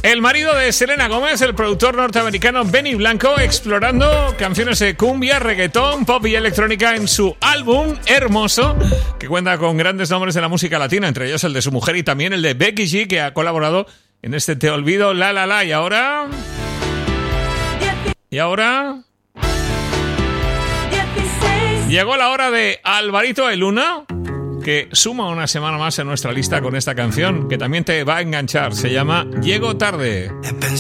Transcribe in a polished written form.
El marido de Selena Gómez, el productor norteamericano Benny Blanco, explorando canciones de cumbia, reggaetón, pop y electrónica en su álbum Hermoso, que cuenta con grandes nombres de la música latina, entre ellos el de su mujer y también el de Becky G, que ha colaborado en este Te Olvido, La La La. Y ahora... llegó la hora de Alvarito de Luna, que suma una semana más en nuestra lista con esta canción, que también te va a enganchar. Se llama Llego Tarde.